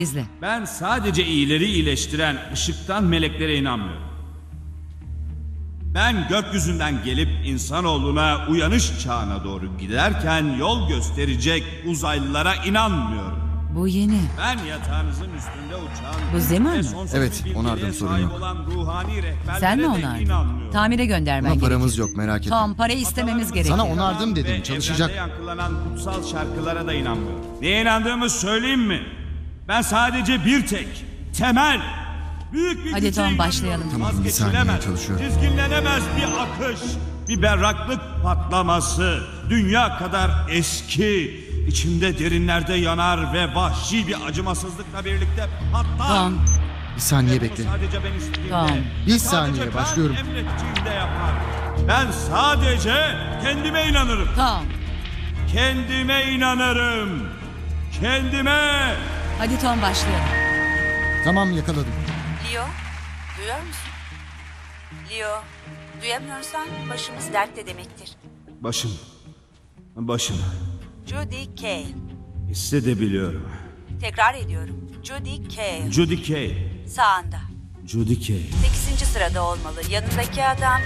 İzle. Ben sadece iyileri iyileştiren ışıktan meleklere inanmıyorum. Ben gökyüzünden gelip insanoğluna uyanış çağına doğru giderken yol gösterecek uzaylılara inanmıyorum. Bu yeni. Ben yatağınızın üstünde uçan Bu Zeman ve mı? sonsuz Evet, bir onardım, bilgiye sorun sahip yok. olan ruhani rehberlere Sen mi de onardın? inanmıyorum. Tamire göndermen Ama gerekiyor. paramız yok, merak etme. Tom, para istememiz gerekiyor. Sana onardım dedim, Ve çalışacak. evrende yankılanan kutsal şarkılara da inanmıyorum. Neye inandığımı söyleyeyim mi? Ben sadece bir tek, temel, büyük bir Hadi güce Tom, inanıyorum. başlayalım. Tamam, bir Vazgeçilemez, saniye, çalışıyorum. Dizginlenemez bir akış, bir berraklık patlaması, dünya kadar eski, içimde derinlerde yanar ve vahşi bir acımasızlıkla birlikte patlar. Tom, Bir saniye Ve bunu bekle. sadece ben istediğimde, Tamam. Bir sadece saniye, ben başlıyorum. emrettiğimde yapar. Ben sadece kendime inanırım. Tom. Kendime inanırım. Kendime. Hadi Tom, başlayalım. Tamam, yakaladım. Leo, duyuyor musun? Leo, duyamıyorsan başımız dertte demektir. Başım. Judy Kay. Hissedebiliyorum. Tekrar ediyorum. Judy Kay. Judy Kay. Sağında. Judy Kay. 8. sırada olmalı. Yanındaki adam...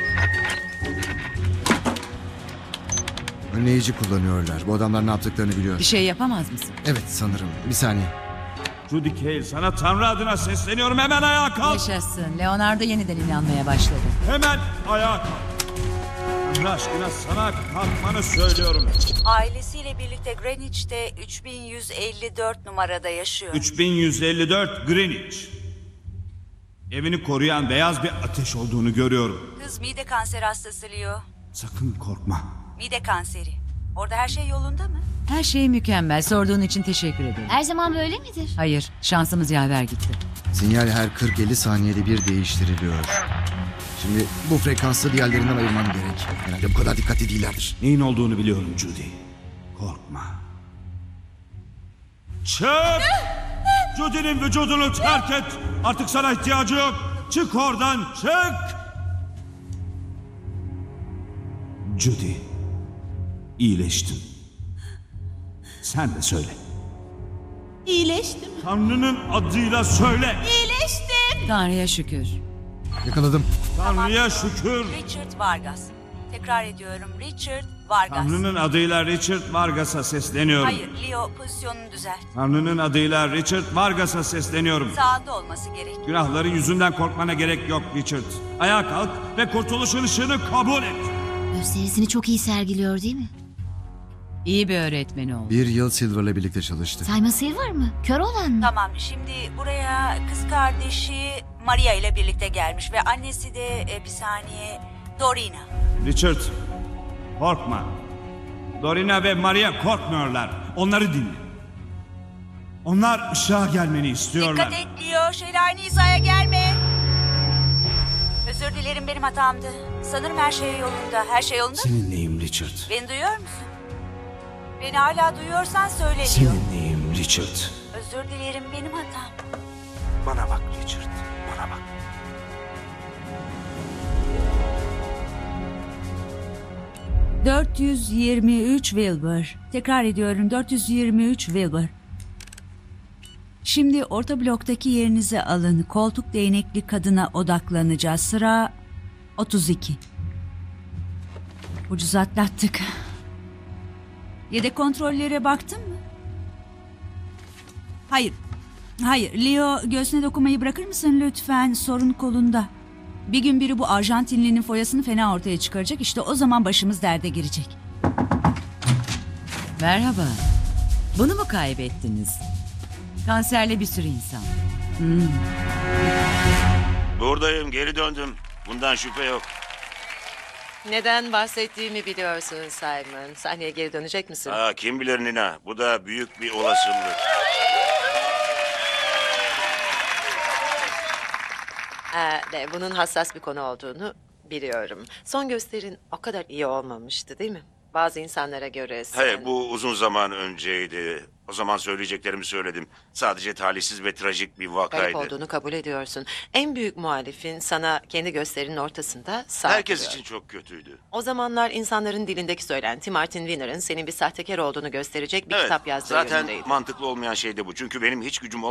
Önleyici kullanıyorlar. Bu adamlar ne yaptıklarını biliyor. Bir şey yapamaz mısın? Evet, sanırım. Bir saniye. Judy Kay, sana Tanrı adına sesleniyorum. Hemen ayağa kalk. Yaşasın. Leonardo yeniden inanmaya başladı. Hemen ayağa kalk. Tanrı aşkına sana kalkmanı söylüyorum. Ailesiyle birlikte Greenwich'te 3154 numarada yaşıyor. 3154 Greenwich. Evini koruyan beyaz bir ateş olduğunu görüyorum. Kız mide kanseri hastası Leo. Sakın korkma. Mide kanseri. Orada her şey yolunda mı? Her şey mükemmel. Sorduğun için teşekkür ederim. Her zaman böyle midir? Hayır, şansımız yaver gitti. Sinyal her 40-50 saniyede bir değiştiriliyor. Şimdi bu frekansı diğerlerinden ayırmam gerek. Genelde bu kadar dikkatli değillerdir. Neyin olduğunu biliyorum Judy. Korkma. Çık! Judy'nin vücudunu terk et. Artık sana ihtiyacı yok. Çık oradan, çık! Judy, iyileştim. Sen de söyle. İyileştim. Tanrı'nın adıyla söyle. İyileştim. Tanrı'ya şükür. Yakaladım. Tanrı'ya şükür. Richard Vargas. Tekrar ediyorum. Richard Vargas. Tanrı'nın adıyla Richard Vargas'a sesleniyorum. Hayır, Leo pozisyonunu düzelt. Tanrı'nın adıyla Richard Vargas'a sesleniyorum. Sağında olması gerek. Günahların yüzünden korkmana gerek yok Richard. Ayağa kalk ve kurtuluşun ışığını kabul et. Gösterisini çok iyi sergiliyor değil mi? İyi bir öğretmeni oldu. Bir yıl Silver'la birlikte çalıştı. Simon Silver mı? Kör olan mı? Tamam, şimdi buraya kız kardeşi Maria ile birlikte gelmiş ve annesi de bir saniye Dorina. Richard, korkma. Dorina ve Maria korkmuyorlar. Onları dinle. Onlar ışığa gelmeni istiyorlar. Dikkat et Leo, Şelale Nisa'ya gelme. Özür dilerim, benim hatamdı. Sanırım her şey yolunda. Her şey yolunda mı? Seninleyim Richard. Beni duyuyor musun? Beni hala duyuyorsan söyle Leo. Seninleyim Richard. Özür dilerim, benim hatam. Bana bak Richard, bana bak. ...423 Wilbur. Tekrar ediyorum, 423 Wilbur. Şimdi orta bloktaki yerinizi alın. Koltuk değnekli kadına odaklanacağız. Sıra 32. Ucuz atlattık. Yedek kontrollere baktın mı? Hayır. Hayır. Leo, göğsüne dokunmayı bırakır mısın lütfen? Sorun kolunda. Bir gün biri bu Arjantinlinin foyasını fena ortaya çıkaracak. İşte o zaman başımız derde girecek. Merhaba. Bunu mu kaybettiniz? Kanserli bir sürü insan. Buradayım, geri döndüm. Bundan şüphe yok. Neden bahsettiğimi biliyorsun Simon. Sahneye geri dönecek misin? Kim bilir Nina, bu da büyük bir olasılık. Ve bunun hassas bir konu olduğunu biliyorum. Son gösterin o kadar iyi olmamıştı değil mi? Bazı insanlara göre sen... Hayır, bu uzun zaman önceydi. O zaman söyleyeceklerimi söyledim. Sadece talihsiz ve trajik bir Kayıp vakaydı. olduğunu kabul ediyorsun. En büyük muhalifin sana kendi gösterinin ortasında saldırıyor. Herkes için çok kötüydü. O zamanlar insanların dilindeki söylenti Martin Wiener'ın senin bir sahtekar olduğunu gösterecek bir Evet, kitap yazdığı zaten yönündeydi. mantıklı olmayan şey de bu. Çünkü benim hiç gücüm